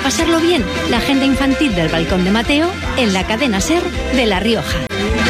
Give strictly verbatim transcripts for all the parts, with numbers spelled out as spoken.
pasarlo bien, la agenda infantil del Balcón de Mateo en la cadena SER de La Rioja.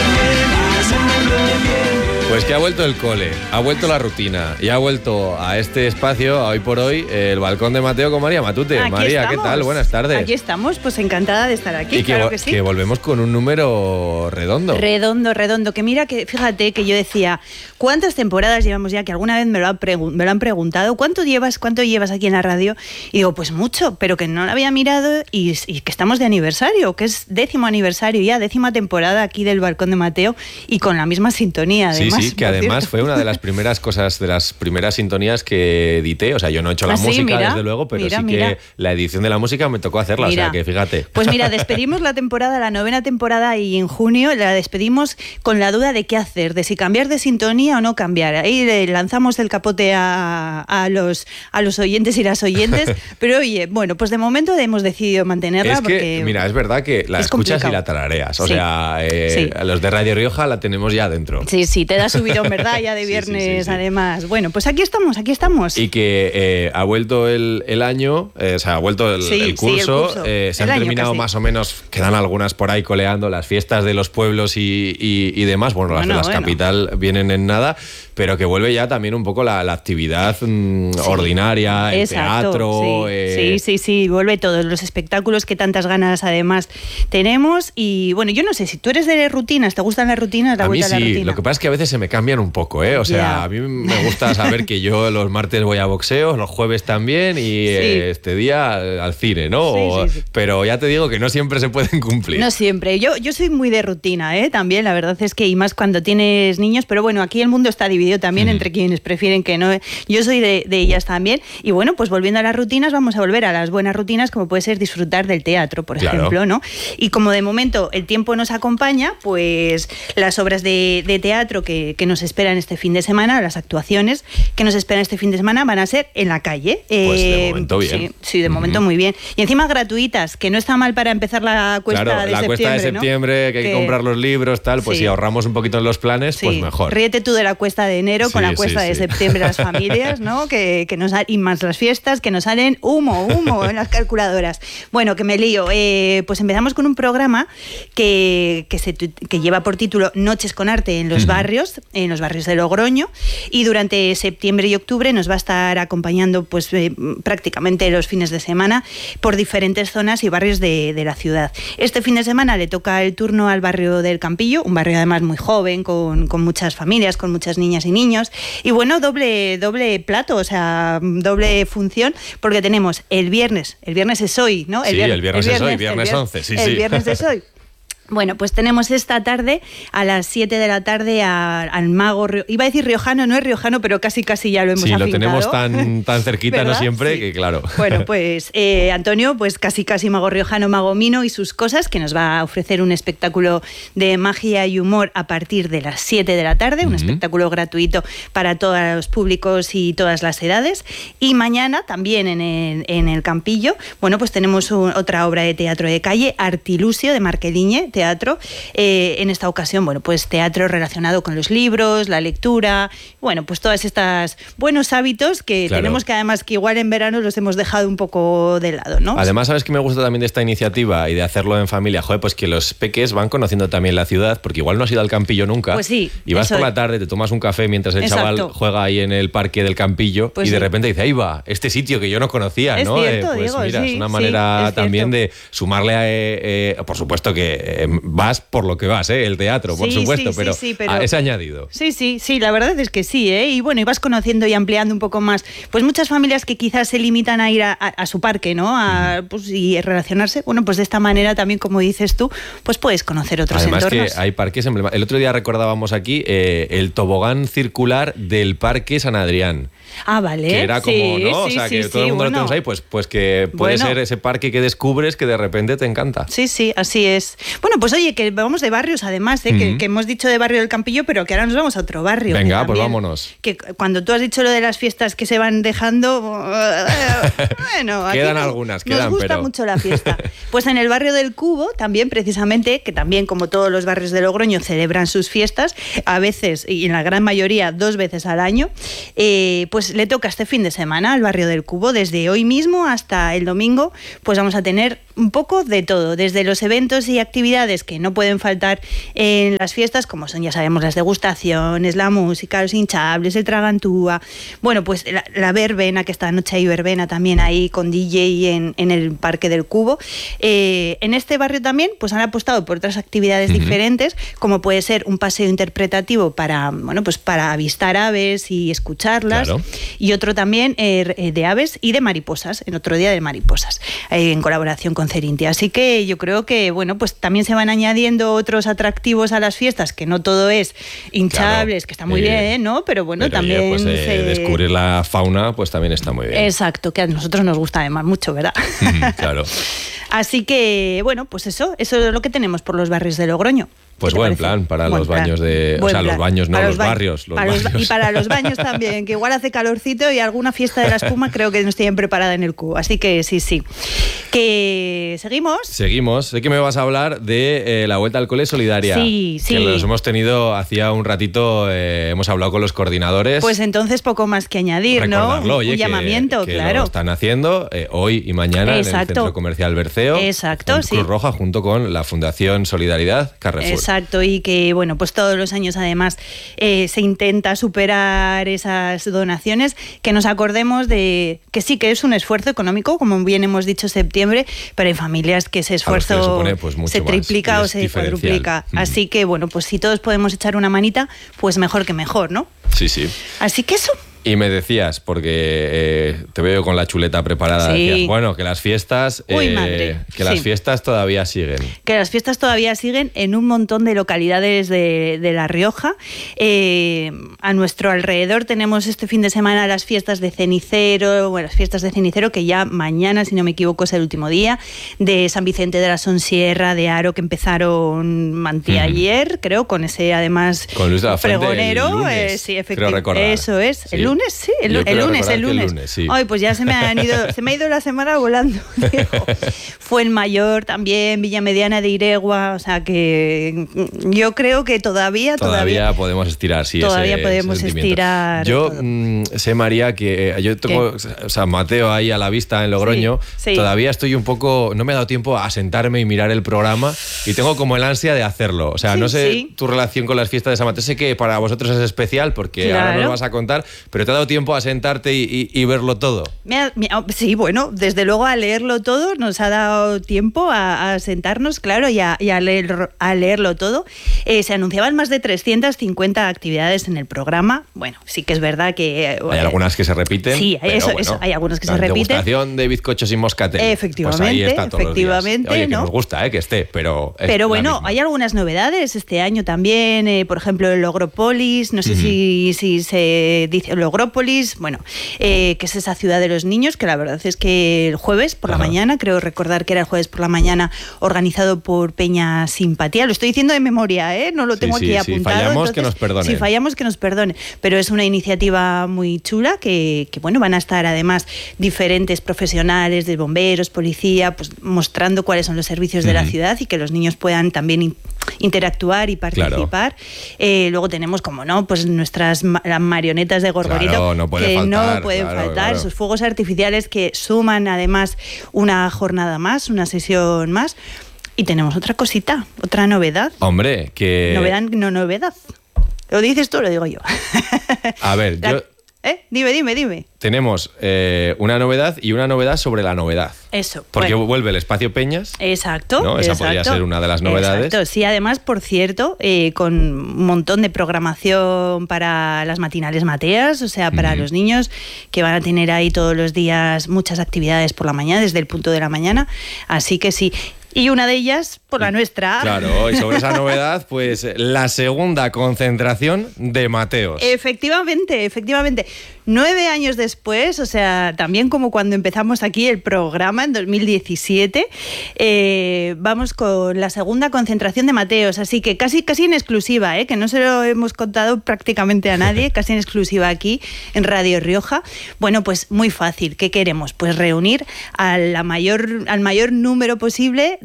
Pues que ha vuelto el cole, ha vuelto la rutina y ha vuelto a este espacio, a hoy por hoy, el Balcón de Mateo con María Matute. Aquí María, estamos. ¿qué tal? Buenas tardes. Aquí estamos, pues encantada de estar aquí, y que, claro que sí. que volvemos con un número redondo. Redondo, redondo. Que mira, que fíjate que yo decía, ¿cuántas temporadas llevamos ya? Que alguna vez me lo han, pregun- me lo han preguntado. ¿Cuánto llevas, cuánto llevas aquí en la radio? Y digo, pues mucho, pero que no lo había mirado y, y que estamos de aniversario, que es décimo aniversario ya, décima temporada aquí del Balcón de Mateo y con la misma sintonía, además. Sí, sí, que además fue una de las primeras cosas, de las primeras sintonías que edité. O sea, yo no he hecho la ¿Ah, sí? música, Mira, desde luego, pero mira, sí mira. que la edición de la música me tocó hacerla, Mira. o sea, que fíjate. Pues mira, despedimos la temporada, la novena temporada, y en junio la despedimos con la duda de qué hacer, de si cambiar de sintonía o no cambiar. Ahí le lanzamos el capote a, a, los, a los oyentes y las oyentes, pero oye, bueno, pues de momento hemos decidido mantenerla Es que, porque mira, es verdad que la es escuchas complicado. y la tarareas. O Sí. sea, eh, Sí. a los de Radio Rioja la tenemos ya dentro. Sí, sí, te da subidón, ¿verdad? Ya de Sí, viernes, sí, sí, sí. además. Bueno, pues aquí estamos, aquí estamos. Y que eh, ha vuelto el, el año, eh, o sea, ha vuelto el, Sí, el sí, el curso, curso. eh, se El han año terminado casi. más o menos, quedan algunas por ahí coleando, las fiestas de los pueblos y, y, y demás, bueno, las Bueno, de la bueno. capital vienen en nada, pero que vuelve ya también un poco la, la actividad mm, Sí. ordinaria, el Exacto, teatro. sí. eh, sí, sí, sí, vuelve todos los espectáculos que tantas ganas además tenemos. Y bueno, yo no sé, si tú eres de rutinas, ¿te gustan las rutinas? La A mí vuelta a la sí, rutina. lo que pasa es que a veces se me cambian un poco, ¿eh? O sea, Ya. a mí me gusta saber que yo los martes voy a boxeo, los jueves también y eh, este día al, al cine, ¿no? Sí, O- sí, sí. Pero ya te digo que no siempre se pueden cumplir. No siempre. Yo, yo soy muy de rutina, ¿eh? También, la verdad es que, y más cuando tienes niños, pero bueno, aquí el mundo está dividido también Mm. entre quienes prefieren que no. Yo soy de, de ellas también. Y bueno, pues volviendo a las rutinas, vamos a volver a las buenas rutinas, como puede ser disfrutar del teatro, por Claro. ejemplo, ¿no? Y como de momento el tiempo nos acompaña, pues las obras de, de teatro que, que nos esperan este fin de semana, las actuaciones que nos esperan este fin de semana van a ser en la calle. Pues de Eh, momento bien. Sí, sí, de momento Ujú. muy bien. Y encima gratuitas, que no está mal para empezar la cuesta Claro, de la septiembre, cuesta de ¿no? septiembre, que hay que Que- comprar los libros, tal, pues Sí. si ahorramos un poquito en los planes, Sí, pues mejor. ríete tú de la cuesta de enero con Sí, la cuesta sí, de sí. septiembre las familias, ¿no? Que, que nos, y más las fiestas, que nos salen humo, humo en las calculadoras. Bueno, que me lío. Eh, pues empezamos con un programa que, que, se, tu- que lleva por título Noches con Arte en los Ujú. barrios, en los barrios de Logroño, y durante septiembre y octubre nos va a estar acompañando pues eh, prácticamente los fines de semana por diferentes zonas y barrios de, de la ciudad. Este fin de semana le toca el turno al barrio del Campillo, un barrio además muy joven, con, con muchas familias, con muchas niñas y niños. Y bueno, doble, doble plato, o sea, doble función, porque tenemos el viernes, el viernes es hoy, ¿no? Sí, vier- el viernes es hoy, viernes el vier- once, sí, el sí. viernes es hoy. Bueno, pues tenemos esta tarde, a las siete de la tarde, a- al mago, rio- iba a decir riojano, no es riojano, pero casi casi ya lo hemos Sí, lo afincado. tenemos tan, tan cerquita, no ¿Verdad? siempre, Sí. que claro. Bueno, pues eh, Antonio, pues casi casi mago riojano, mago mino y sus cosas, que nos va a ofrecer un espectáculo de magia y humor a partir de las siete de la tarde, un Ujú. espectáculo gratuito para todos los públicos y todas las edades. Y mañana también en el, en el Campillo, bueno, pues tenemos un- otra obra de teatro de calle, Artilucio, de Marqueliñe, teatro. Eh, en esta ocasión, bueno, pues teatro relacionado con los libros, la lectura, bueno, pues todas estas buenos hábitos que Claro. tenemos, que además que igual en verano los hemos dejado un poco de lado, ¿no? Además, ¿sabes qué me gusta también de esta iniciativa y de hacerlo en familia? Joder, pues que los peques van conociendo también la ciudad, porque igual no has ido al Campillo nunca. Pues sí, Y vas eso por la es. tarde, te tomas un café mientras el Exacto. chaval juega ahí en el parque del Campillo Pues y de sí. repente dice, ahí va, este sitio que yo no conocía, Es ¿no? cierto, pues Diego, mira, sí, es una sí, manera es también cierto. de sumarle a... eh, eh, por supuesto que eh, vas por lo que vas, ¿eh? El teatro, por Sí, supuesto, sí, pero, sí, sí, pero- a ese añadido. Sí, sí, sí, la verdad es que sí, ¿eh? Y bueno, y vas conociendo y ampliando un poco más. Pues muchas familias que quizás se limitan a ir a, a- a su parque, ¿no? A, pues, y relacionarse. Bueno, pues de esta manera también, como dices tú, pues puedes conocer otros Además entornos. que hay parques emblemáticos. El otro día recordábamos aquí eh, el tobogán circular del Parque San Adrián. Ah, vale. Que era como, Sí, ¿no? O sí, sea, sí, que sí, todo el mundo bueno. lo tenemos ahí, pues, pues que puede Bueno. ser ese parque que descubres que de repente te encanta. Sí, sí, así es. Bueno, pues oye, que vamos de barrios además, ¿eh? que, Ujú. que hemos dicho de barrio del Campillo, pero que ahora nos vamos a otro barrio. que Venga, pues también- vámonos. Que cuando tú has dicho lo de las fiestas que se van dejando, bueno, aquí Quedan nos- algunas, nos quedan, gusta pero- mucho la fiesta. Pues en el barrio del Cubo también, precisamente, que también como todos los barrios de Logroño celebran sus fiestas, a veces y en la gran mayoría dos veces al año, eh, pues pues le toca este fin de semana al barrio del Cubo, desde hoy mismo hasta el domingo, pues vamos a tener un poco de todo, desde los eventos y actividades que no pueden faltar en las fiestas, como son, ya sabemos, las degustaciones, la música, los hinchables, el tragantúa, bueno, pues la, la verbena, que esta noche hay verbena también ahí con D J en, en el Parque del Cubo. Eh, en este barrio también pues han apostado por otras actividades uh-huh. diferentes, como puede ser un paseo interpretativo para, bueno, pues para avistar aves y escucharlas, claro. y otro también eh, de aves y de mariposas, en otro día de mariposas, eh, en colaboración con Cerintia. Así que yo creo que, bueno, pues también se van añadiendo otros atractivos a las fiestas, que no todo es hinchables, claro. que está muy eh, bien, ¿no? Pero bueno, pero también oye, pues, eh, se... descubrir la fauna, pues también está muy bien. Exacto, que a nosotros nos gusta además mucho, ¿verdad? Claro. Así que, bueno, pues eso, eso es lo que tenemos por los barrios de Logroño. Pues buen parece? plan para buen los plan. baños de... Buen o sea, plan. los baños, no, para los, los barrios. Los para barrios. Los, y para los baños también, que igual hace calorcito y alguna fiesta de la espuma creo que nos tienen preparada en el Cubo. Así que sí, sí. Que seguimos. Seguimos. Sé que me vas a hablar de eh, la Vuelta al Cole Solidaria. Sí, sí. Que los hemos tenido hacía un ratito, eh, hemos hablado con los coordinadores. Pues entonces poco más que añadir, ¿no? Oye, un que, llamamiento, que claro. Lo están haciendo eh, hoy y mañana Exacto. en el Centro Comercial Berceo. Exacto, con sí. Cruz Roja junto con la Fundación Solidaridad Carrefour. Exacto, y que, bueno, pues todos los años además eh, se intenta superar esas donaciones, que nos acordemos de que sí que es un esfuerzo económico, como bien hemos dicho, septiembre, pero hay familias que ese esfuerzo que supone, pues, se triplica o se cuadruplica. Mm. Así que, bueno, pues si todos podemos echar una manita, pues mejor que mejor, ¿no? Sí, sí. Así que eso. Y me decías, porque eh, te veo con la chuleta preparada, sí. decías, bueno, que las fiestas Uy, eh, madre. que las sí. fiestas todavía siguen. Que las fiestas todavía siguen en un montón de localidades de, de La Rioja. Eh, a nuestro alrededor tenemos este fin de semana las fiestas de Cenicero, bueno, las fiestas de Cenicero, que ya mañana, si no me equivoco, es el último día, de San Vicente de la Sonsierra, de Aro, que empezaron anteayer, mm. creo, con ese además con Luis de la Fuente, pregonero. El lunes, eh, sí, efectivamente. Eso es. Sí. ¿El lunes? Sí, el, el lunes, el lunes. el lunes sí. Ay, pues ya se me han ido, se me ha ido la semana volando. Fue en Mayor también, Villa Mediana de Iregua, o sea que yo creo que todavía, todavía, todavía podemos estirar, sí. Todavía ese, podemos ese estirar. Yo mmm, sé, María, que eh, yo tengo, ¿Qué? o sea, Mateo ahí a la vista en Logroño, sí, sí. todavía estoy un poco, no me ha dado tiempo a sentarme y mirar el programa y tengo como el ansia de hacerlo. O sea, sí, no sé sí. tu relación con las fiestas de San Mateo, sé que para vosotros es especial porque claro. ahora nos vas a contar, pero te ha dado tiempo a sentarte y, y, y verlo todo. Me ha, me ha, sí, bueno, desde luego a leerlo todo nos ha dado tiempo a, a sentarnos, claro, y a, y a, leer, a leerlo todo. Eh, se anunciaban más de trescientas cincuenta actividades en el programa. Bueno, sí que es verdad que... Eh, hay algunas que se repiten. Sí, hay, eso, bueno, eso, hay algunas que se repiten. La degustación de bizcochos y moscatel. Efectivamente, pues ahí está todos efectivamente. Los días. Oye, ¿no? que nos gusta eh, que esté, pero... Pero bueno, hay algunas novedades este año también, eh, por ejemplo, el Logrópolis, no sé uh-huh. si, si se dice Logrópolis, bueno, eh, que es esa ciudad de los niños, que la verdad es que el jueves por Ajá. la mañana, creo recordar que era el jueves por la mañana, organizado por Peña Simpatía. Lo estoy diciendo de memoria, ¿eh? No lo tengo sí, aquí sí, apuntado. Si fallamos, entonces, que nos perdone. Si fallamos, que nos perdone. Pero es una iniciativa muy chula que, que, bueno, van a estar además diferentes profesionales de bomberos, policía, pues mostrando cuáles son los servicios uh-huh. de la ciudad y que los niños puedan también in- interactuar y participar. Claro. Eh, luego tenemos, como no, pues nuestras ma- las marionetas de Gorgorito, claro, no puede que faltar, no pueden claro, faltar. Claro. Esos fuegos artificiales que suman además una jornada más, una sesión más. Y tenemos otra cosita, otra novedad. Hombre, que... Novedad, no novedad. ¿Lo dices tú o lo digo yo? A ver, La... yo... ¿Eh? Dime, dime, dime. Tenemos eh, una novedad y una novedad sobre la novedad. Eso. Porque bueno. vuelve el espacio Peñas. Exacto. ¿no? Esa exacto. podría ser una de las novedades. Exacto. Sí, además, por cierto, eh, con un montón de programación para las matinales mateas, o sea, para uh-huh. los niños que van a tener ahí todos los días muchas actividades por la mañana, desde el punto de la mañana. Así que sí. Y una de ellas por la nuestra. Claro, y sobre esa novedad, pues la segunda concentración de Mateos. Efectivamente, efectivamente. Nueve años después, o sea, también como cuando empezamos aquí el programa en dos mil diecisiete, eh, vamos con la segunda concentración de Mateos, así que casi, casi en exclusiva, ¿eh? Que no se lo hemos contado prácticamente a nadie, casi en exclusiva aquí en Radio Rioja. Bueno, pues muy fácil. ¿Qué queremos? Pues reunir a la mayor, al mayor número posible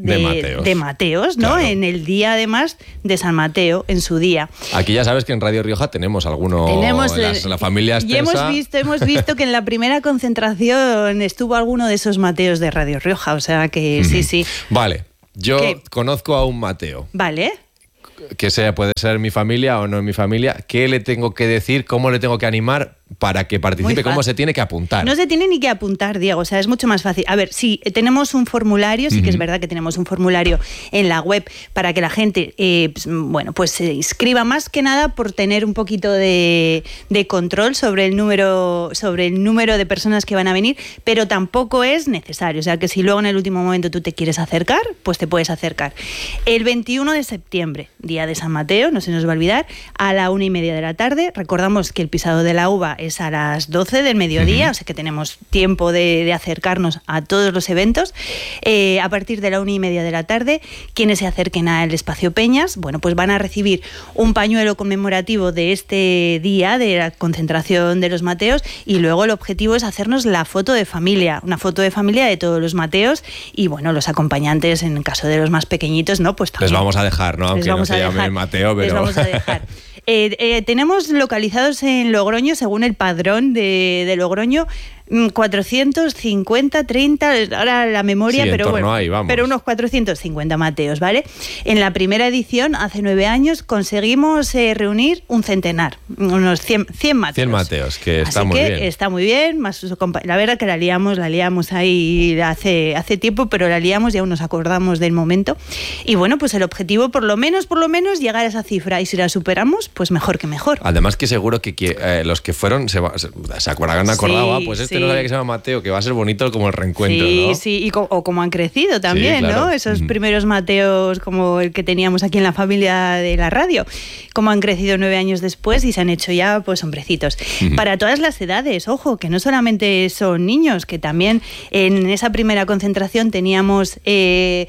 de, de Mateos, de Mateos, ¿no? Claro. En el día, además, de San Mateo, en su día. Aquí ya sabes que en Radio Rioja tenemos alguno, tenemos las, la familia extensa. Y hemos visto, hemos visto que en la primera concentración estuvo alguno de esos Mateos de Radio Rioja, o sea que uh-huh. sí, sí. Vale, yo ¿Qué? conozco a un Mateo. Vale. Que sea, puede ser mi familia o no mi familia. ¿Qué le tengo que decir? ¿Cómo le tengo que animar para que participe? ¿Cómo se tiene que apuntar? No se tiene ni que apuntar, Diego, o sea, es mucho más fácil. A ver, sí, tenemos un formulario, sí uh-huh. que es verdad que tenemos un formulario en la web para que la gente, eh, pues, bueno, pues se inscriba, más que nada por tener un poquito de, de control sobre el número sobre el número de personas que van a venir, pero tampoco es necesario, o sea, que si luego en el último momento tú te quieres acercar, pues te puedes acercar. El veintiuno de septiembre, día de San Mateo, no se nos va a olvidar, a la una y media de la tarde, recordamos que el pisado de la uva es a las doce del mediodía, uh-huh. o sea que tenemos tiempo de, de acercarnos a todos los eventos. Eh, a partir de la una y media de la tarde, quienes se acerquen al Espacio Peñas, bueno, pues van a recibir un pañuelo conmemorativo de este día, de la concentración de los Mateos, y luego el objetivo es hacernos la foto de familia, una foto de familia de todos los Mateos, y bueno, los acompañantes, en el caso de los más pequeñitos, ¿no, pues también. Les vamos a dejar, ¿no? Aunque no se llame Mateo, pero... Les vamos a dejar. Eh, eh, tenemos localizados en Logroño, según el padrón de, de Logroño, cuatrocientos cincuenta, treinta, ahora la memoria, sí, pero bueno, ahí, pero unos cuatrocientos cincuenta Mateos, ¿vale? En la primera edición, hace nueve años, conseguimos eh, reunir un centenar, unos cien, cien Mateos. cien Mateos, que está Así muy que bien. Está muy bien, más su compa- la verdad que la liamos, la liamos ahí hace, hace tiempo, pero la liamos y aún nos acordamos del momento. Y bueno, pues el objetivo, por lo menos, por lo menos, llegar a esa cifra, y si la superamos, pues mejor que mejor. Además que seguro que, que eh, los que fueron se, se, se acuerdan, acordaba, sí, pues este sí. no sabía que se llama Mateo, que va a ser bonito como el reencuentro, sí, ¿no? Sí, sí, y co- o como han crecido también, sí, claro. ¿no? Esos uh-huh. primeros Mateos como el que teníamos aquí en la familia de la radio, como han crecido nueve años después y se han hecho ya, pues, hombrecitos. Uh-huh. Para todas las edades, ojo, que no solamente son niños, que también en esa primera concentración teníamos eh,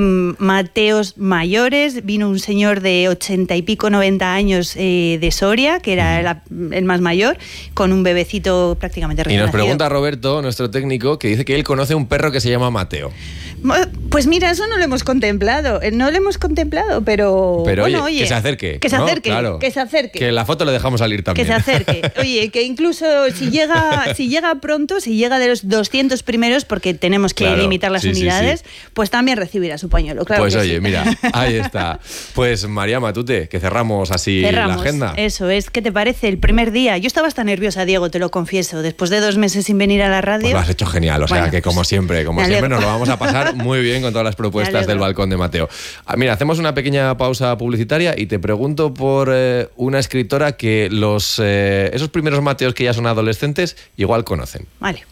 Mateos mayores, vino un señor de ochenta y pico, noventa años eh, de Soria, que era uh-huh. la, el más mayor, con un bebecito prácticamente recién Y nos nacido. pregunta Roberto, nuestro técnico, que dice que él conoce un perro que se llama Mateo. Pues mira, eso no lo hemos contemplado, no lo hemos contemplado, pero, pero bueno, oye, oye, que se acerque. Que se ¿no? acerque, claro. que se acerque. Que la foto le dejamos salir también. Que se acerque. Oye, que incluso si llega, si llega pronto, si llega de los doscientos primeros, porque tenemos que claro, limitar las sí, unidades, sí, sí. pues también recibirá su pañuelo, claro. Pues que oye, sí. mira, ahí está. Pues María Matute, que cerramos así cerramos, la agenda. Eso es, ¿qué te parece? El primer día, yo estaba hasta nerviosa, Diego, te lo confieso, después de dos meses sin venir a la radio. Pues lo has hecho genial, o sea, bueno, que como siempre, como siempre nos lo vamos a pasar muy bien con todas las propuestas del Balcón de Mateo. Ah, mira, hacemos una pequeña pausa publicitaria y te pregunto por eh, una escritora que los eh, esos primeros Mateos que ya son adolescentes igual conocen. Vale.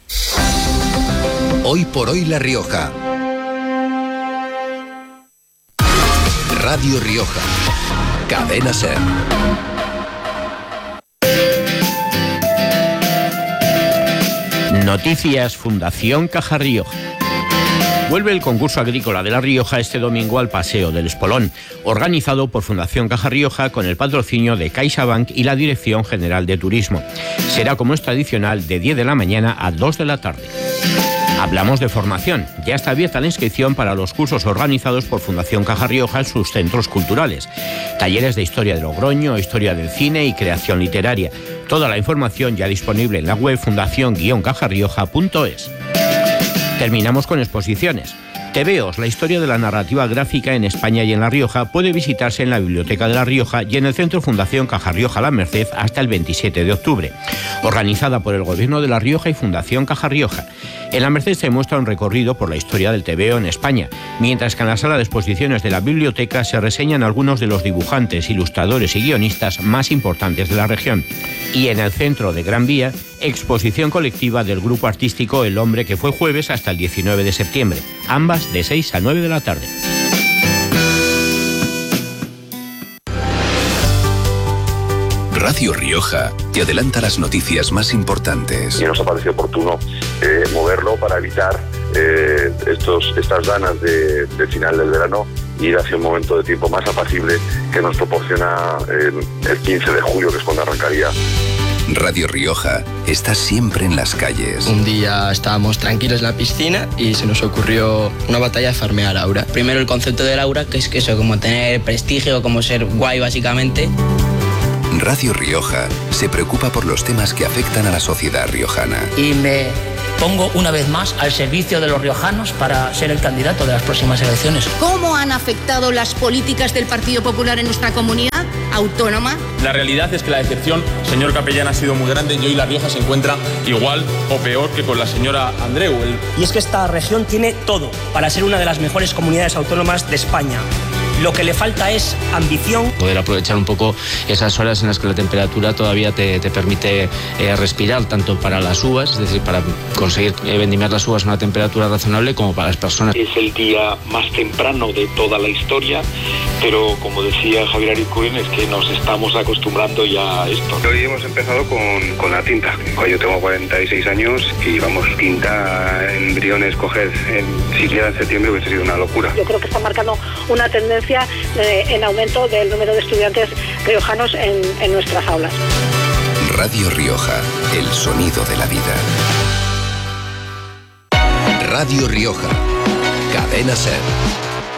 Hoy por hoy La Rioja. Radio Rioja. Cadena SER. Noticias Fundación Caja Rioja. Vuelve el concurso agrícola de La Rioja este domingo al Paseo del Espolón, organizado por Fundación Caja Rioja con el patrocinio de CaixaBank y la Dirección General de Turismo. Será, como es tradicional, de diez de la mañana a dos de la tarde. Hablamos de formación. Ya está abierta la inscripción para los cursos organizados por Fundación Caja Rioja en sus centros culturales. Talleres de historia de Logroño, historia del cine y creación literaria. Toda la información ya disponible en la web fundación guion caja rioja punto es. Terminamos con exposiciones. Tebeos, la historia de la narrativa gráfica en España y en La Rioja, puede visitarse en la Biblioteca de La Rioja y en el Centro Fundación Caja Rioja La Merced hasta el veintisiete de octubre. Organizada por el Gobierno de La Rioja y Fundación Caja Rioja. En La Merced se muestra un recorrido por la historia del tebeo en España, mientras que en la sala de exposiciones de la biblioteca se reseñan algunos de los dibujantes, ilustradores y guionistas más importantes de la región. Y en el centro de Gran Vía, exposición colectiva del grupo artístico El Hombre, que fue jueves hasta el diecinueve de septiembre, ambas de seis a nueve de la tarde. Radio Rioja te adelanta las noticias más importantes. Y nos ha parecido oportuno eh, moverlo para evitar eh, estos, estas ganas de, de final del verano y ir hacia un momento de tiempo más apacible que nos proporciona eh, el quince de julio, que es cuando arrancaría Radio Rioja está siempre en las calles. Un día estábamos tranquilos en la piscina y se nos ocurrió una batalla de farmear aura. Primero el concepto del aura, que es que eso, como tener prestigio, como ser guay básicamente. Radio Rioja se preocupa por los temas que afectan a la sociedad riojana. Y me pongo una vez más al servicio de los riojanos para ser el candidato de las próximas elecciones. ¿Cómo han afectado las políticas del Partido Popular en nuestra comunidad autónoma? La realidad es que la decepción, señor Capellán, ha sido muy grande y hoy La Rioja se encuentra igual o peor que con la señora Andreu. El... Y es que esta región tiene todo para ser una de las mejores comunidades autónomas de España. Lo que le falta es ambición. Poder aprovechar un poco esas horas en las que la temperatura todavía te, te permite eh, respirar, tanto para las uvas, es decir, para conseguir eh, vendimiar las uvas a una temperatura razonable, como para las personas. Es el día más temprano de toda la historia, pero como decía Javier Aricuren, es que nos estamos acostumbrando ya a esto. Hoy hemos empezado con, con la tinta. Yo tengo cuarenta y seis años y vamos, tinta, embriones, coger en, siquiera en septiembre hubiese sido una locura. Yo creo que está marcando una tendencia en aumento del número de estudiantes riojanos en, en nuestras aulas. Radio Rioja, el sonido de la vida. Radio Rioja, Cadena SER.